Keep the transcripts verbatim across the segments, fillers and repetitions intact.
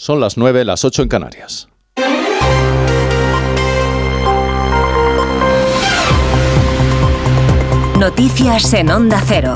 Son las nueve, las ocho en Canarias. Noticias en Onda Cero.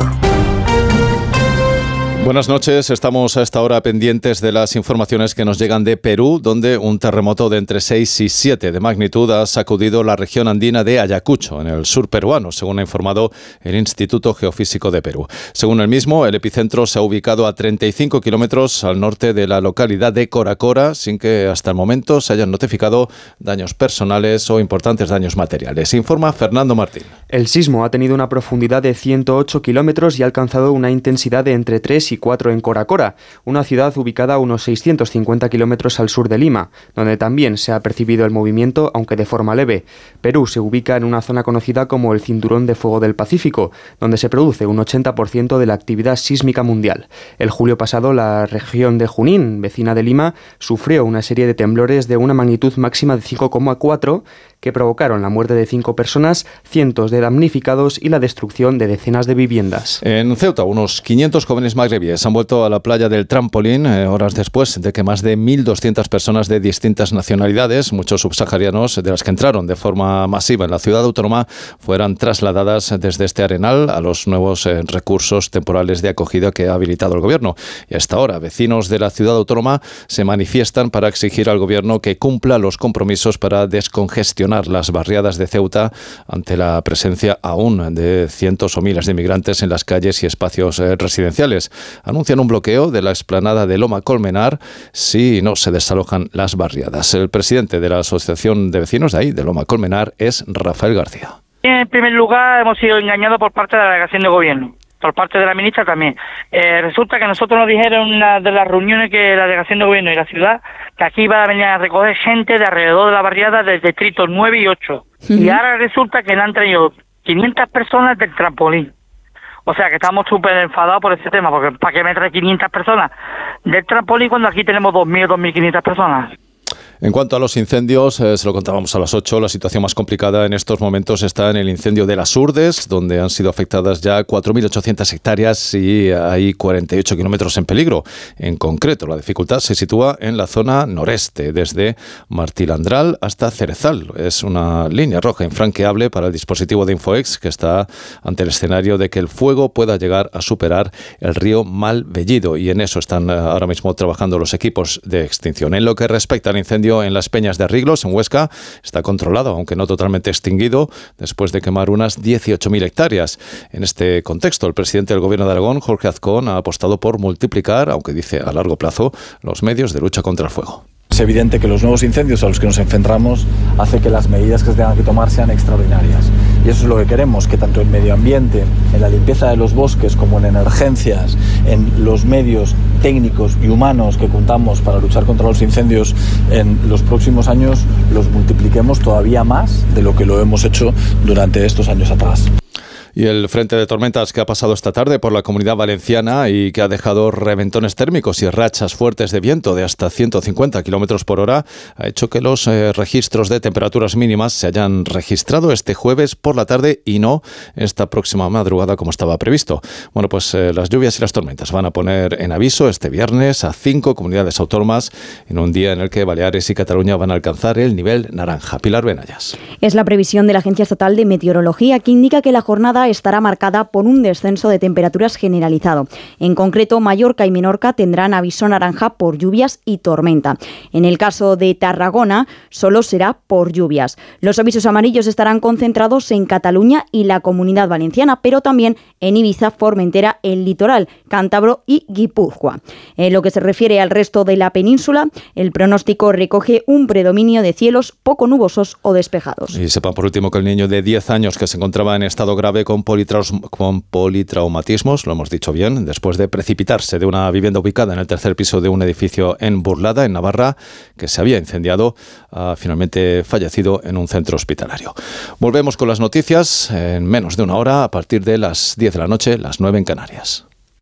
Buenas noches, estamos a esta hora pendientes de las informaciones que nos llegan de Perú, donde un terremoto de entre seis y siete de magnitud ha sacudido la región andina de Ayacucho, en el sur peruano, según ha informado el Instituto Geofísico de Perú. Según el mismo, el epicentro se ha ubicado a treinta y cinco kilómetros al norte de la localidad de Coracora, sin que hasta el momento se hayan notificado daños personales o importantes daños materiales. Informa Fernando Martín. El sismo ha tenido una profundidad de ciento ocho kilómetros y ha alcanzado una intensidad de entre tres y cuatro en Coracora, una ciudad ubicada a unos seiscientos cincuenta kilómetros al sur de Lima, donde también se ha percibido el movimiento, aunque de forma leve. Perú se ubica en una zona conocida como el Cinturón de Fuego del Pacífico, donde se produce un ochenta por ciento de la actividad sísmica mundial. El julio pasado, la región de Junín, vecina de Lima, sufrió una serie de temblores de una magnitud máxima de cinco coma cuatro que provocaron la muerte de cinco personas, cientos de damnificados y la destrucción de decenas de viviendas. En Ceuta, unos quinientos jóvenes magrebíes han vuelto a la playa del Trampolín eh, horas después de que más de mil doscientas personas de distintas nacionalidades, muchos subsaharianos, de las que entraron de forma masiva en la ciudad autónoma, fueran trasladadas desde este arenal a los nuevos eh, recursos temporales de acogida que ha habilitado el gobierno. Y hasta ahora, vecinos de la ciudad autónoma se manifiestan para exigir al gobierno que cumpla los compromisos para descongestionar las barriadas de Ceuta ante la presencia aún de cientos o miles de inmigrantes en las calles y espacios eh, residenciales. Anuncian un bloqueo de la explanada de Loma Colmenar si no se desalojan las barriadas. El presidente de la Asociación de Vecinos de ahí, de Loma Colmenar, es Rafael García. En primer lugar, hemos sido engañados por parte de la delegación de gobierno, por parte de la ministra también. Eh, resulta que nosotros nos dijeron en una de las reuniones que la delegación de gobierno y la ciudad, que aquí iba a venir a recoger gente de alrededor de la barriada del distrito nueve y ocho. Uh-huh. Y ahora resulta que le han traído quinientas personas del Trampolín. O sea que estamos súper enfadados por ese tema, porque ¿para qué me trae quinientas personas del Trampolín cuando aquí tenemos dos mil, dos mil quinientas personas? En cuanto a los incendios, eh, se lo contábamos a las ocho, la situación más complicada en estos momentos está en el incendio de las Urdes, donde han sido afectadas ya cuatro mil ochocientas hectáreas y hay cuarenta y ocho kilómetros en peligro. En concreto, la dificultad se sitúa en la zona noreste, desde Martilandral hasta Cerezal. Es una línea roja infranqueable para el dispositivo de Infoex, que está ante el escenario de que el fuego pueda llegar a superar el río Malvellido, y en eso están ahora mismo trabajando los equipos de extinción. En lo que respecta al incendio en las Peñas de Arriglos, en Huesca, está controlado, aunque no totalmente extinguido, después de quemar unas dieciocho mil hectáreas. En este contexto, el presidente del Gobierno de Aragón, Jorge Azcón, ha apostado por multiplicar, aunque dice a largo plazo, los medios de lucha contra el fuego. Es evidente que los nuevos incendios a los que nos enfrentamos hace que las medidas que se tengan que tomar sean extraordinarias. Y eso es lo que queremos, que tanto en medio ambiente, en la limpieza de los bosques, como en emergencias, en los medios técnicos y humanos que contamos para luchar contra los incendios en los próximos años, los multipliquemos todavía más de lo que lo hemos hecho durante estos años atrás. Y el frente de tormentas que ha pasado esta tarde por la Comunidad Valenciana y que ha dejado reventones térmicos y rachas fuertes de viento de hasta ciento cincuenta kilómetros por hora ha hecho que los eh, registros de temperaturas mínimas se hayan registrado este jueves por la tarde y no esta próxima madrugada como estaba previsto. Bueno, pues eh, las lluvias y las tormentas van a poner en aviso este viernes a cinco comunidades autónomas en un día en el que Baleares y Cataluña van a alcanzar el nivel naranja. Pilar Benayas. Es la previsión de la Agencia Estatal de Meteorología, que indica que la jornada estará marcada por un descenso de temperaturas generalizado. En concreto, Mallorca y Menorca tendrán aviso naranja por lluvias y tormenta. En el caso de Tarragona, solo será por lluvias. Los avisos amarillos estarán concentrados en Cataluña y la Comunidad Valenciana, pero también en Ibiza, Formentera, el litoral cántabro y Guipúzcoa. En lo que se refiere al resto de la península, el pronóstico recoge un predominio de cielos poco nubosos o despejados. Y sepan por último que el niño de diez años que se encontraba en estado grave con Con, politraus, con politraumatismos, lo hemos dicho bien, después de precipitarse de una vivienda ubicada en el tercer piso de un edificio en Burlada, en Navarra, que se había incendiado, ha finalmente fallecido en un centro hospitalario. Volvemos con las noticias en menos de una hora, a partir de las diez de la noche, las nueve en Canarias.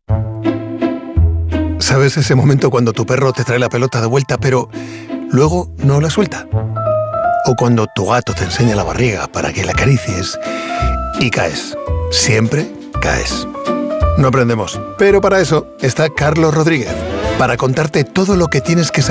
¿Sabes ese momento cuando tu perro te trae la pelota de vuelta, pero luego no la suelta? O cuando tu gato te enseña la barriga para que la acaricies y caes. Siempre caes. No aprendemos, pero para eso está Carlos Rodríguez, para contarte todo lo que tienes que saber